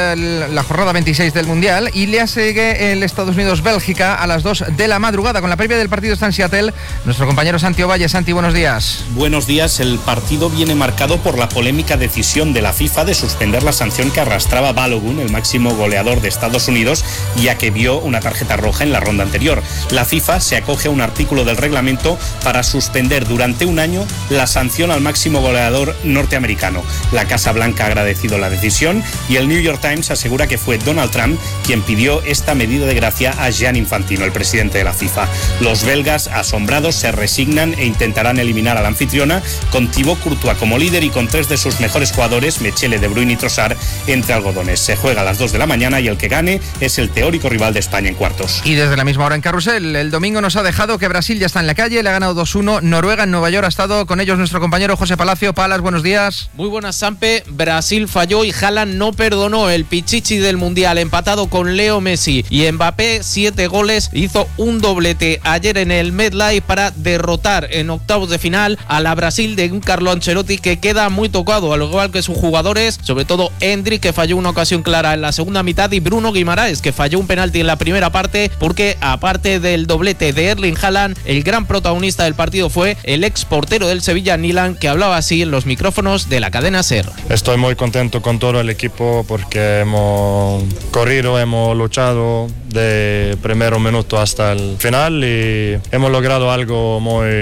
jornada 26 del Mundial, y le sigue el Estados Unidos-Bélgica a las 2 de la madrugada. Con la previa del partido está en Seattle nuestro compañero Santi Ovalle. Santi, buenos días. Buenos días. El partido viene marcado por la polémica decisión de la FIFA de suspender la sanción que arrastraba Balogun, el máximo goleador de Estados Unidos, ya que vio una tarjeta roja en la ronda anterior. La FIFA se acoge a un artículo del reglamento para suspender durante un año la sanción al máximo goleador norteamericano. La Casa Blanca ha agradecido la decisión y el New York Times asegura que fue Donald Trump quien pidió esta medida de gracia a Gianni Infantino, el presidente de la FIFA. Los belgas, asombrados, se resignan e intentarán eliminar a la anfitriona con Thibaut Courtois como líder y con 3 de sus mejores jugadores, Mechele, De Bruyne y Trossard, entre algodones. Se juega a las 2 de la mañana y el que gane es el teórico rival de España en cuartos. Y desde la misma hora en Carrusel, el domingo nos ha dejado que Brasil ya está en la calle, le ha ganado 2-1 Noruega en Nueva York. Ha estado con ellos nuestro compañero José Palacio. Palas, buenos días. Muy buenas, Sampe. Brasil falló y Haaland no perdonó. El pichichi del Mundial, empatado con Leo Messi y Mbappé, 7 goles, hizo un doblete ayer en el MetLife para derrotar en octavos de final a la Brasil de un Carlo Ancelotti que queda muy tocado, al igual que sus jugadores, sobre todo Endrick, que falló una ocasión clara en la segunda mitad, y Bruno Guimaraes, que falló un penalti en la primera parte, porque aparte del doblete de Erling Haaland, el gran protagonista del partido fue el ex portero del Sevilla, Nilan, que hablaba así en los micrófonos de la cadena SER. Estoy muy contento con todo el equipo porque hemos corrido, hemos luchado de primer minuto hasta el final y hemos logrado algo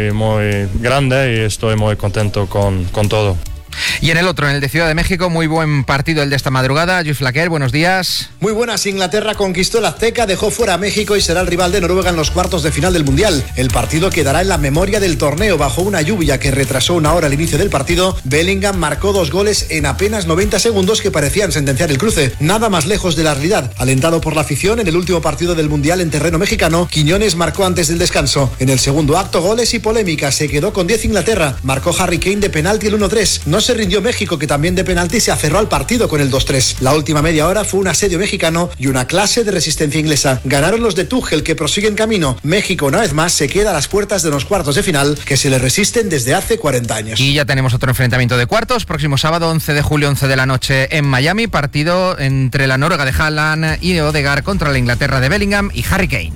muy grande y estoy muy contento con todo. Y en el otro, en el de Ciudad de México, muy buen partido el de esta madrugada. Luis Flaquer, buenos días. Muy buenas. Inglaterra conquistó el Azteca, dejó fuera a México y será el rival de Noruega en los cuartos de final del Mundial. El partido quedará en la memoria del torneo. Bajo una lluvia que retrasó una hora el inicio del partido, Bellingham marcó 2 goles en apenas 90 segundos que parecían sentenciar el cruce. Nada más lejos de la realidad. Alentado por la afición, en el último partido del Mundial en terreno mexicano, Quiñones marcó antes del descanso. En el segundo acto, goles y polémica. Se quedó con 10 Inglaterra. Marcó Harry Kane de penalti el 1-3. No se rindió México, que también de penalti se aferró al partido con el 2-3. La última media hora fue un asedio mexicano y una clase de resistencia inglesa. Ganaron los de Tuchel, que prosiguen camino. México, una vez más, se queda a las puertas de los cuartos de final que se le resisten desde hace 40 años. Y ya tenemos otro enfrentamiento de cuartos. Próximo sábado, 11 de julio, 11 de la noche en Miami. Partido entre la Noruega de Haaland y Odegaard contra la Inglaterra de Bellingham y Harry Kane.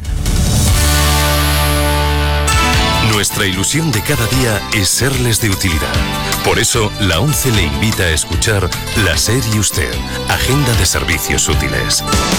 Nuestra ilusión de cada día es serles de utilidad. Por eso, la ONCE le invita a escuchar La SER y Usted, Agenda de Servicios Útiles.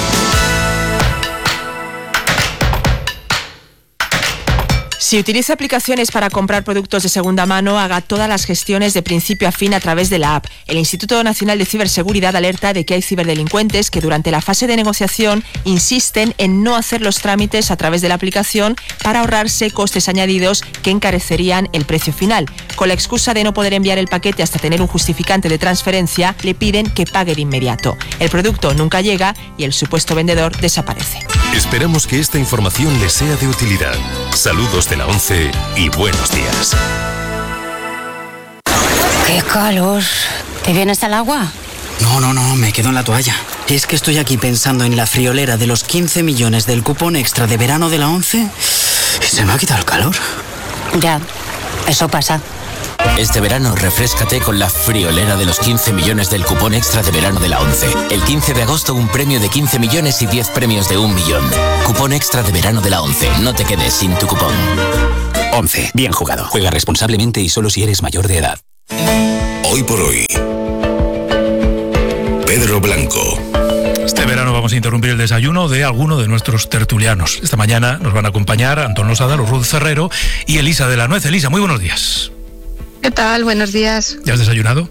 Si utiliza aplicaciones para comprar productos de segunda mano, haga todas las gestiones de principio a fin a través de la app. El Instituto Nacional de Ciberseguridad alerta de que hay ciberdelincuentes que durante la fase de negociación insisten en no hacer los trámites a través de la aplicación para ahorrarse costes añadidos que encarecerían el precio final. Con la excusa de no poder enviar el paquete hasta tener un justificante de transferencia, le piden que pague de inmediato. El producto nunca llega y el supuesto vendedor desaparece. Esperamos que esta información les sea de utilidad. Saludos de la ONCE y buenos días. ¡Qué calor! ¿Te vienes al agua? No, me quedo en la toalla. Es que estoy aquí pensando en la friolera de los 15 millones del cupón extra de verano de la ONCE y se me ha quitado el calor. Ya, eso pasa. Este verano refréscate con la friolera de los 15 millones del cupón extra de verano de la ONCE. El 15 de agosto un premio de 15 millones y 10 premios de 1 millón. Cupón extra de verano de la ONCE. No te quedes sin tu cupón. ONCE. Bien jugado. Juega responsablemente y solo si eres mayor de edad. Hoy por hoy. Pedro Blanco. Este verano vamos a interrumpir el desayuno de alguno de nuestros tertulianos. Esta mañana nos van a acompañar Antón Losada, Ruth Ferrero y Elisa de la Nuez. Elisa, muy buenos días. ¿Qué tal? Buenos días. ¿Ya has desayunado?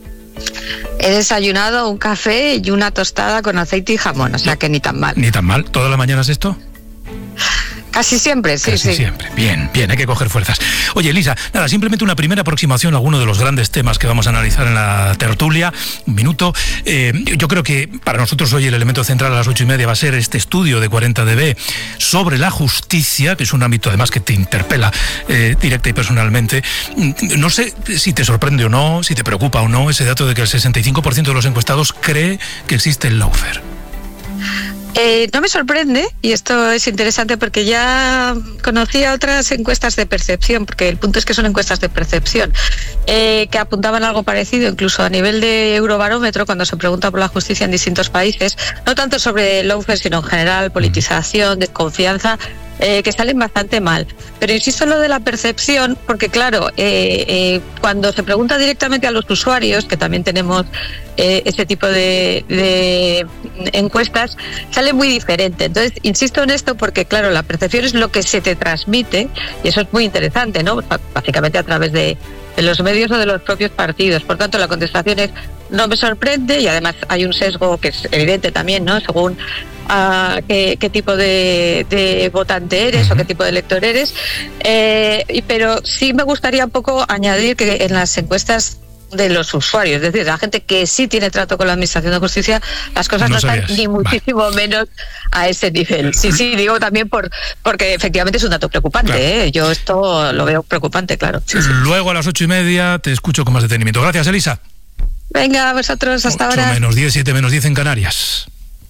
He desayunado un café y una tostada con aceite y jamón, o sea que ni tan mal. Ni tan mal. ¿Todas las mañanas esto? Casi siempre, sí, Casi siempre. Bien, hay que coger fuerzas. Oye, Elisa, nada, simplemente una primera aproximación a alguno de los grandes temas que vamos a analizar en la tertulia. Un minuto. Yo creo que para nosotros hoy el elemento central a las 8:30 va a ser este estudio de 40dB sobre la justicia, que es un ámbito además que te interpela directa y personalmente. No sé si te sorprende o no, si te preocupa o no ese dato de que el 65% de los encuestados cree que existe el lawfare. No me sorprende, y esto es interesante porque ya conocía otras encuestas de percepción, porque el punto es que son encuestas de percepción, que apuntaban algo parecido, incluso a nivel de Eurobarómetro, cuando se pregunta por la justicia en distintos países, no tanto sobre el lawfare, sino en general, politización, desconfianza, que salen bastante mal. Pero insisto en lo de la percepción, porque claro, cuando se pregunta directamente a los usuarios, que también tenemos este tipo de encuestas, sale muy diferente. Entonces, insisto en esto porque, claro, la percepción es lo que se te transmite, y eso es muy interesante, ¿no? Básicamente a través de los medios o de los propios partidos. Por tanto, la contestación es no me sorprende, y además hay un sesgo que es evidente también, ¿no? Según qué tipo de votante eres o qué tipo de elector eres. Pero sí me gustaría un poco añadir que en las encuestas de los usuarios, es decir, la gente que sí tiene trato con la Administración de Justicia, las cosas no están ni muchísimo menos a ese nivel. Sí, digo también porque efectivamente es un dato preocupante, claro. Yo esto lo veo preocupante, claro. Sí. Luego a las 8:30 te escucho con más detenimiento. Gracias, Elisa. Venga, a vosotros, hasta ahora. 8-10, 7-10 en Canarias.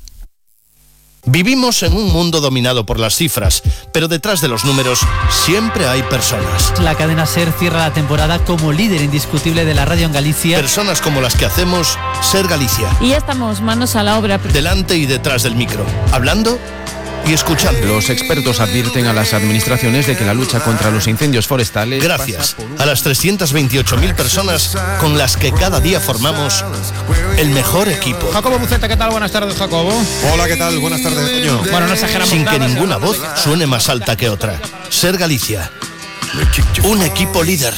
Vivimos en un mundo dominado por las cifras, pero detrás de los números siempre hay personas. La cadena SER cierra la temporada como líder indiscutible de la radio en Galicia. Personas como las que hacemos SER Galicia. Y ya estamos manos a la obra. Delante y detrás del micro, hablando y escuchando. Los expertos advierten a las administraciones de que la lucha contra los incendios forestales... Gracias a las 328.000 personas con las que cada día formamos el mejor equipo. Jacobo Buceta, ¿qué tal? Buenas tardes, Jacobo. Hola, ¿qué tal? Buenas tardes, Toño. Bueno, no exageramos Sin nada, que ninguna voz suene más alta que otra. SER Galicia. Un equipo líder.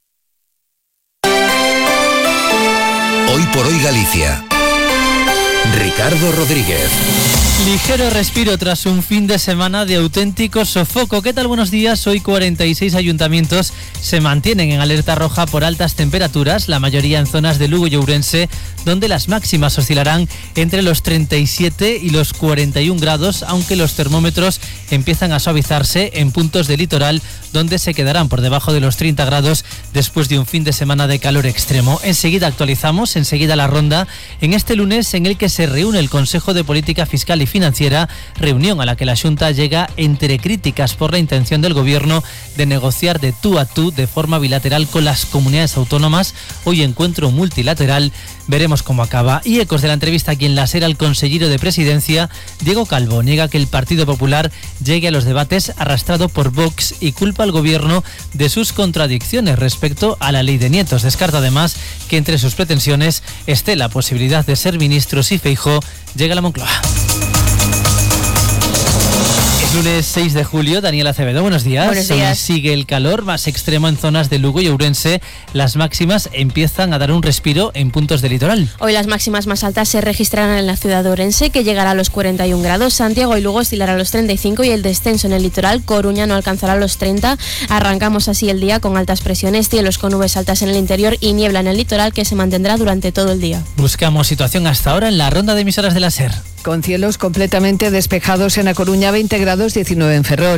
Hoy por hoy Galicia. Ricardo Rodríguez. Ligero respiro tras un fin de semana de auténtico sofoco. ¿Qué tal? Buenos días. Hoy 46 ayuntamientos se mantienen en alerta roja por altas temperaturas, la mayoría en zonas de Lugo y Ourense, donde las máximas oscilarán entre los 37 y los 41 grados, aunque los termómetros empiezan a suavizarse en puntos del litoral, donde se quedarán por debajo de los 30 grados después de un fin de semana de calor extremo. Enseguida actualizamos, la ronda, en este lunes en el que se reúne el Consejo de Política Fiscal y Financiera, reunión a la que la Xunta llega entre críticas por la intención del Gobierno de negociar de tú a tú de forma bilateral con las comunidades autónomas. Hoy encuentro multilateral, veremos cómo acaba. Y ecos de la entrevista aquí en la SER al consejero de Presidencia, Diego Calvo, niega que el Partido Popular llegue a los debates arrastrado por Vox y culpa al Gobierno de sus contradicciones respecto a la ley de nietos. Descarta además que entre sus pretensiones esté la posibilidad de ser ministro si Feijóo llega a la Moncloa. Lunes 6 de julio, Daniela Acevedo, buenos días. Buenos días. Hoy sigue el calor más extremo en zonas de Lugo y Ourense. Las máximas empiezan a dar un respiro en puntos del litoral. Hoy las máximas más altas se registrarán en la ciudad de Ourense, que llegará a los 41 grados. Santiago y Lugo oscilará a los 35 y el descenso en el litoral. Coruña no alcanzará los 30. Arrancamos así el día con altas presiones, cielos con nubes altas en el interior y niebla en el litoral, que se mantendrá durante todo el día. Buscamos situación hasta ahora en la ronda de emisoras de la SER. Con cielos completamente despejados en A Coruña, 20 grados, 19 en Ferrol.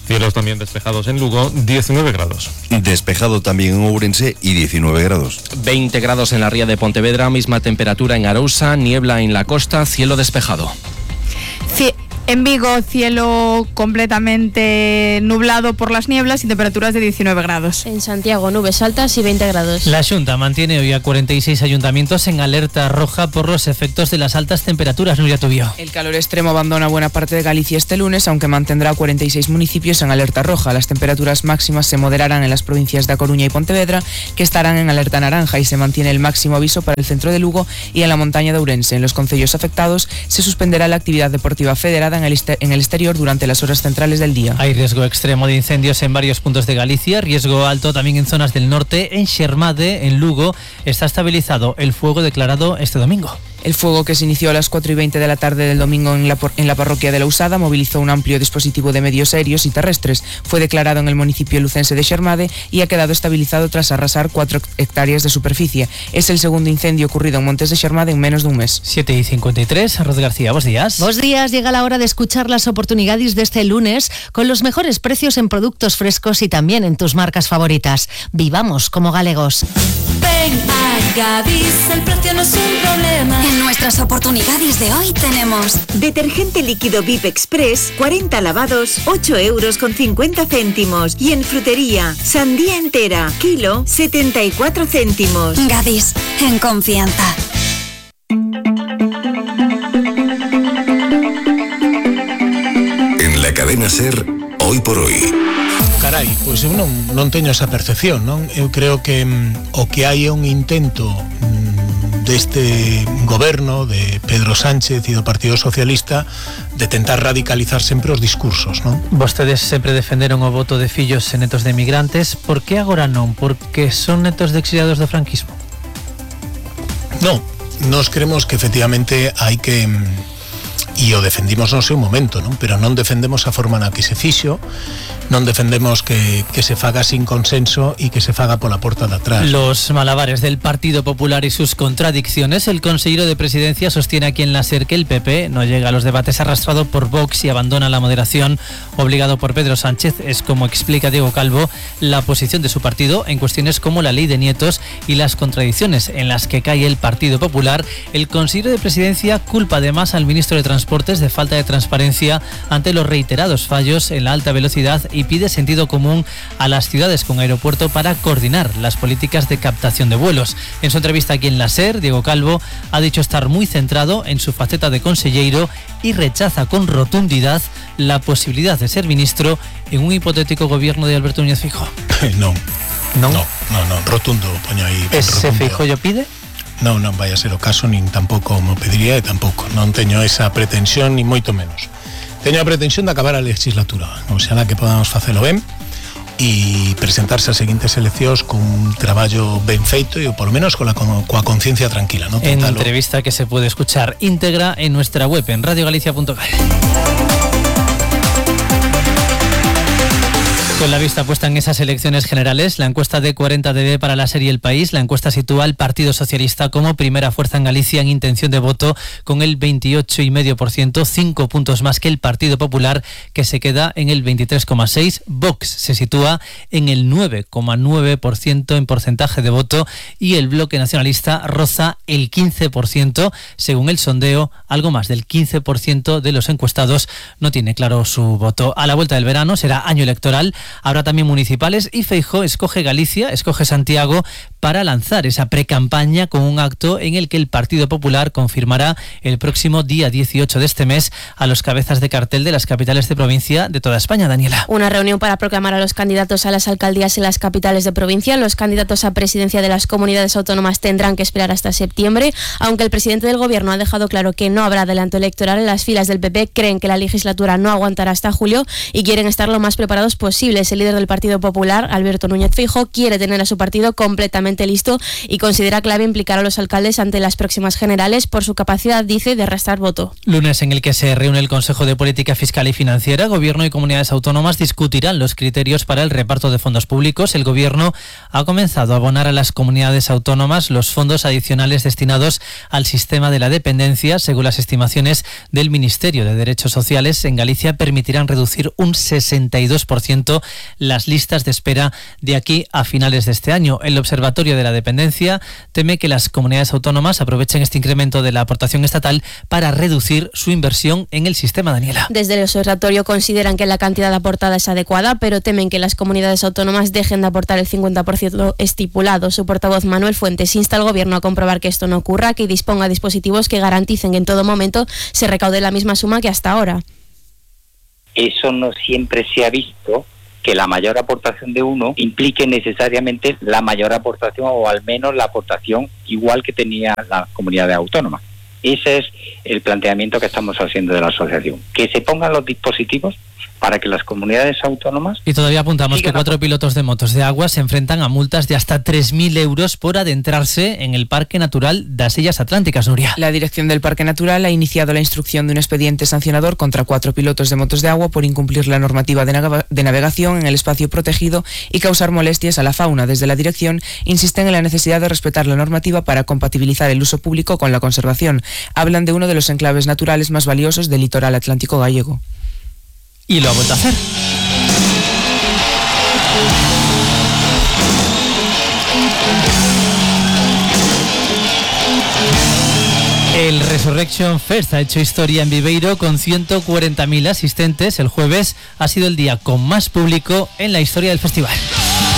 Cielos también despejados en Lugo, 19 grados. Despejado también en Ourense y 19 grados. 20 grados en la ría de Pontevedra, misma temperatura en Arousa, niebla en la costa, cielo despejado. En Vigo, cielo completamente nublado por las nieblas y temperaturas de 19 grados. En Santiago, nubes altas y 20 grados. La Xunta mantiene hoy a 46 ayuntamientos en alerta roja por los efectos de las altas temperaturas. Nuria Tubio. El calor extremo abandona buena parte de Galicia este lunes, aunque mantendrá a 46 municipios en alerta roja. Las temperaturas máximas se moderarán en las provincias de A Coruña y Pontevedra, que estarán en alerta naranja, y se mantiene el máximo aviso para el centro de Lugo y en la montaña de Ourense. En los concellos afectados se suspenderá la actividad deportiva federada en el exterior durante las horas centrales del día. Hay riesgo extremo de incendios en varios puntos de Galicia, riesgo alto también en zonas del norte. En Xermade, en Lugo, está estabilizado el fuego declarado este domingo. El fuego, que se inició a las 4:20 de la tarde del domingo en la parroquia de La Usada, movilizó un amplio dispositivo de medios aéreos y terrestres. Fue declarado en el municipio lucense de Xermade y ha quedado estabilizado tras arrasar 4 hectáreas de superficie. Es el segundo incendio ocurrido en Montes de Xermade en menos de un mes. 7:53, Ros García, buenos días. Buenos días, llega la hora de escuchar las oportunidades de este lunes con los mejores precios en productos frescos y también en tus marcas favoritas. Vivamos como galegos. Ven a Gadis, el precio no es un problema. En nuestras oportunidades de hoy tenemos detergente líquido VIP Express, 40 lavados, 8,50 €. Y en frutería, sandía entera, kilo, 74 céntimos. Gadis, en confianza. En la cadena SER, hoy por hoy. Carai, pois eu non teño esa percepción, non? Eu creo que o que hai é un intento deste goberno de Pedro Sánchez e do Partido Socialista de tentar radicalizar sempre os discursos, non? Vostedes sempre defenderon o voto de fillos e netos de emigrantes. Por que agora non? Porque son netos de exiliados do franquismo? Non, nos creemos que efectivamente hai que... E o defendimos no seu momento, non? Pero non defendemos a forma na que se fixo, non defendemos que se faga sin consenso e que se faga pola porta de atrás. Los malabares del Partido Popular y sus contradicciones. El consejero de Presidencia sostiene aquí en la SER que el PP no llega a los debates arrastrado por Vox y abandona la moderación obligado por Pedro Sánchez. Es como explica Diego Calvo la posición de su partido en cuestiones como la ley de nietos y las contradicciones en las que cae el Partido Popular. El consejero de Presidencia culpa además al ministro de Transportes de falta de transparencia ante los reiterados fallos en la alta velocidad y pide sentido común a las ciudades con aeropuerto para coordinar las políticas de captación de vuelos. En su entrevista aquí en la SER, Diego Calvo ha dicho estar muy centrado en su faceta de consellero y rechaza con rotundidad la posibilidad de ser ministro en un hipotético gobierno de Alberto Núñez Feijóo. Non, rotundo, poño aí. Ese Feijóo yo pide? Non vai a ser o caso, nin tampouco mo pediría, e tampouco non teño esa pretensión, ni moito menos. Teño a pretensión de acabar a legislatura, ou sea, que podamos facelo ben e presentarse ás seguintes eleccións con un traballo ben feito e por lo menos coa conciencia tranquila, ¿no? En entrevista que se puede escuchar íntegra en nuestra web en radiogalicia.gal. Con la vista puesta en esas elecciones generales, la encuesta de 40DB para la serie El País, la encuesta sitúa al Partido Socialista como primera fuerza en Galicia en intención de voto con el 28,5%, 5 puntos más que el Partido Popular, que se queda en el 23,6%. Vox se sitúa en el 9,9% en porcentaje de voto y el Bloque Nacionalista roza el 15%. Según el sondeo, algo más del 15% de los encuestados no tiene claro su voto. A la vuelta del verano será año electoral. Habrá también municipales y Feijóo escoge Galicia, escoge Santiago para lanzar esa precampaña con un acto en el que el Partido Popular confirmará el próximo día 18 de este mes a los cabezas de cartel de las capitales de provincia de toda España. Daniela. Una reunión para proclamar a los candidatos a las alcaldías en las capitales de provincia. Los candidatos a presidencia de las comunidades autónomas tendrán que esperar hasta septiembre, aunque el presidente del gobierno ha dejado claro que no habrá adelanto electoral. En las filas del PP creen que la legislatura no aguantará hasta julio y quieren estar lo más preparados posible. imposibles. El líder del Partido Popular, Alberto Núñez Feijóo, quiere tener a su partido completamente listo y considera clave implicar a los alcaldes ante las próximas generales por su capacidad, dice, de arrastrar voto. Lunes en el que se reúne el Consejo de Política Fiscal y Financiera, Gobierno y comunidades autónomas discutirán los criterios para el reparto de fondos públicos. El Gobierno ha comenzado a abonar a las comunidades autónomas los fondos adicionales destinados al sistema de la dependencia. Según las estimaciones del Ministerio de Derechos Sociales, en Galicia permitirán reducir un 62% las listas de espera de aquí a finales de este año. El Observatorio de la Dependencia teme que las comunidades autónomas aprovechen este incremento de la aportación estatal para reducir su inversión en el sistema. Daniela. Desde el observatorio consideran que la cantidad aportada es adecuada, pero temen que las comunidades autónomas dejen de aportar el 50% estipulado. Su portavoz Manuel Fuentes insta al Gobierno a comprobar que esto no ocurra, que disponga dispositivos que garanticen que en todo momento se recaude la misma suma que hasta ahora. Eso no siempre se ha visto, que la mayor aportación de uno implique necesariamente la mayor aportación, o al menos la aportación igual que tenía la comunidad autónoma. Ese es el planteamiento que estamos haciendo de la asociación, que se pongan los dispositivos para que las comunidades autónomas... Y todavía apuntamos que 4 pilotos de motos de agua se enfrentan a multas de hasta 3.000 euros por adentrarse en el Parque Natural das Illas Atlánticas, Nuria. La dirección del Parque Natural ha iniciado la instrucción de un expediente sancionador contra 4 pilotos de motos de agua por incumplir la normativa de navegación en el espacio protegido y causar molestias a la fauna. Desde la dirección insisten en la necesidad de respetar la normativa para compatibilizar el uso público con la conservación. Hablan de uno de los enclaves naturales más valiosos del litoral atlántico gallego. Y lo ha vuelto a hacer. El Resurrection Fest ha hecho historia en Viveiro con 140.000 asistentes. El jueves ha sido el día con más público en la historia del festival.